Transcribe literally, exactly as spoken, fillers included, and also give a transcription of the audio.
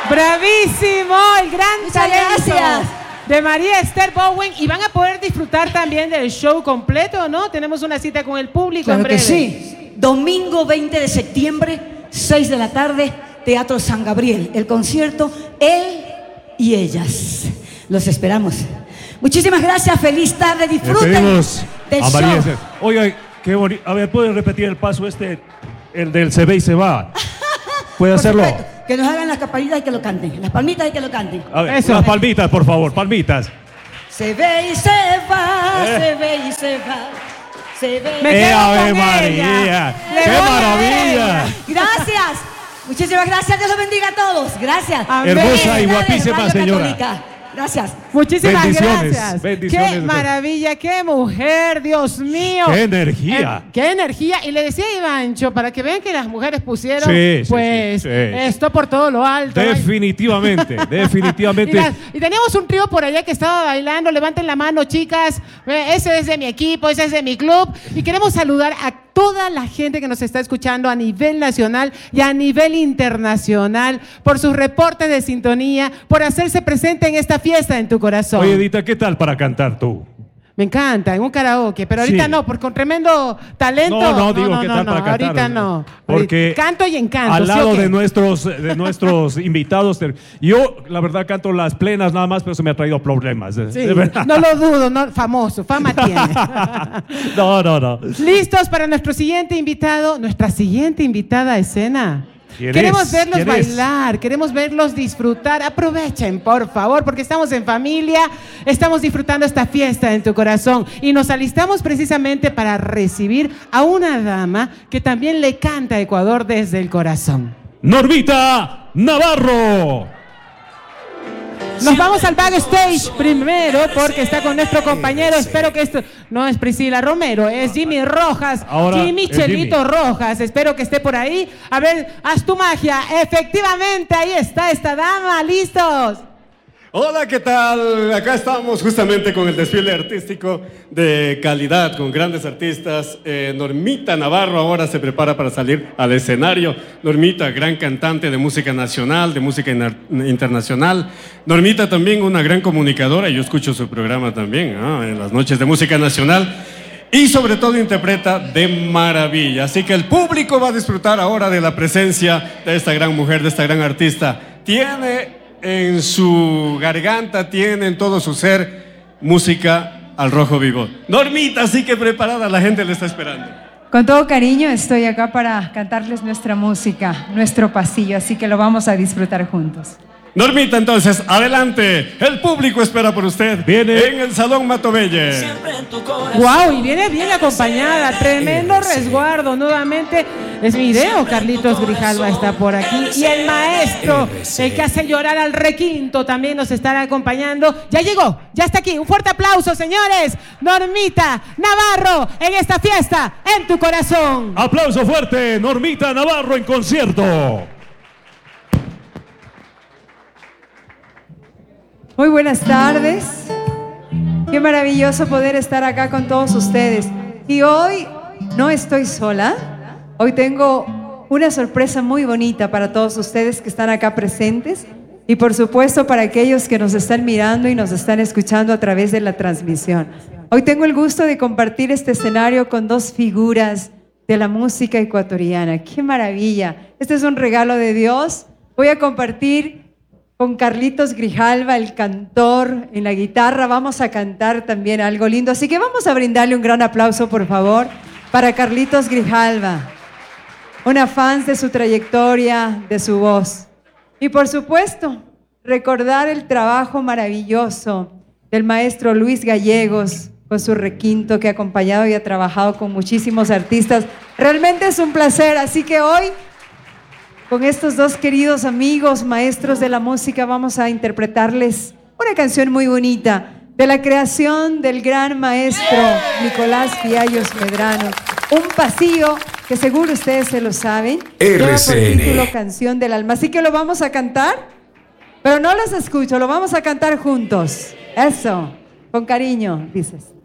Bravísimo, el gran Muchas talento gracias. de María Esther Bowen. Y van a poder disfrutar también del show completo, ¿no? Tenemos una cita con el público Claro en breve. que sí. Domingo veinte de septiembre, seis de la tarde, Teatro San Gabriel. El concierto, él y ellas. Los esperamos. Muchísimas gracias, feliz tarde, disfruten pedimos del a María show. Esther. Oiga, qué bonito. A ver, ¿pueden repetir el paso este? El del se ve y se va. ¿Puede Por hacerlo? supuesto, que nos hagan las campanitas y que lo canten. Las palmitas y que lo canten. A ver, Eso. las palmitas, por favor, palmitas. Se ve y se va, Eh. se ve y se va. Se ve. Me ¡Eh, quedo Ave con María! ella. Le ¡Qué voy a maravilla! Gracias. Muchísimas gracias. Dios los bendiga a todos. Gracias. Amén. Hermosa y Felicidades, guapísima Radio señora. Católica. Gracias. Muchísimas Bendiciones, gracias. bendiciones. Qué maravilla, qué mujer, Dios mío. ¡Qué energía! Eh, qué energía. Y le decía a Ivancho, para que vean que las mujeres pusieron, Sí, sí, pues, sí, sí. esto por todo lo alto. Definitivamente, Y, definitivamente. las- y teníamos un trío por allá que estaba bailando. Levanten la mano, chicas. Eh, Ese es de mi equipo, ese es de mi club. Y queremos saludar a toda la gente que nos está escuchando a nivel nacional y a nivel internacional por sus reportes de sintonía, por hacerse presente en esta fiesta en tu corazón. Oye, Edita, ¿qué tal para cantar tú? Me encanta, en un karaoke, pero ahorita Sí. no, porque con tremendo talento. No, no, digo, no, ¿qué no, tal no, para cantar? ahorita no. Porque canto y encanto. al ¿sí o lado qué? de nuestros, de nuestros invitados, te- yo la verdad canto las plenas nada más, pero eso me ha traído problemas. de- Sí, de verdad. no lo dudo, no, famoso, fama tiene. No, no, no. ¿Listos para nuestro siguiente invitado? Nuestra siguiente invitada a escena. ¿Quién Queremos es? verlos ¿Quién es? bailar, queremos verlos disfrutar. Aprovechen, por favor, porque estamos en familia, estamos disfrutando esta fiesta en tu corazón y nos alistamos precisamente para recibir a una dama que también le canta a Ecuador desde el corazón. Normita Navarro. Nos vamos al backstage primero porque está con nuestro compañero. Espero que esto no es Priscila Romero, es Jimmy Rojas. Ahora Jimmy es Chelito Jimmy. Rojas. Espero que esté por ahí. A ver, haz tu magia. Efectivamente, ahí está esta dama. ¿Listos? Hola, ¿qué tal? Acá estamos justamente con el desfile artístico de calidad, con grandes artistas. Eh, Normita Navarro ahora se prepara para salir al escenario. Normita, gran cantante de música nacional, de música inar- internacional. Normita también una gran comunicadora, yo escucho su programa también, ¿ah? En las noches de música nacional. Y sobre todo interpreta de maravilla. Así que el público va a disfrutar ahora de la presencia de esta gran mujer, de esta gran artista. Tiene en su garganta, tiene en todo su ser música al rojo vivo. Normita, así que preparada, la gente le está esperando. Con todo cariño estoy acá para cantarles nuestra música, nuestro pasillo, así que lo vamos a disfrutar juntos. Normita, entonces, adelante. El público espera por usted. Viene. En el Salón Matobelle. Wow, y viene bien acompañada. Tremendo resguardo. Nuevamente es mi idea. Carlitos Grijalva está por aquí. Y el maestro, el que hace llorar al requinto, también nos estará acompañando. Ya llegó, ya está aquí. Un fuerte aplauso, señores. Normita Navarro en esta fiesta en tu corazón. Aplauso fuerte, Normita Navarro en concierto. Muy buenas tardes. Qué maravilloso poder estar acá con todos ustedes. Y hoy no estoy sola. Hoy tengo una sorpresa muy bonita para todos ustedes que están acá presentes. Y por supuesto para aquellos que nos están mirando y nos están escuchando a través de la transmisión. Hoy tengo el gusto de compartir este escenario con dos figuras de la música ecuatoriana. ¡Qué maravilla! Este es un regalo de Dios. Voy a compartir con Carlitos Grijalva, el cantor, en la guitarra. Vamos a cantar también algo lindo. Así que vamos a brindarle un gran aplauso, por favor, para Carlitos Grijalva. Una fan de su trayectoria, de su voz. Y por supuesto, recordar el trabajo maravilloso del maestro Luis Gallegos con su requinto, que ha acompañado y ha trabajado con muchísimos artistas. Realmente es un placer, así que hoy, con estos dos queridos amigos, maestros de la música, vamos a interpretarles una canción muy bonita de la creación del gran maestro Nicolás Fiallos Medrano. Un pasillo que seguro ustedes se lo saben. Lleva por título Canción del Alma. Así que lo vamos a cantar, pero no los escucho, lo vamos a cantar juntos. Eso, con cariño, dices.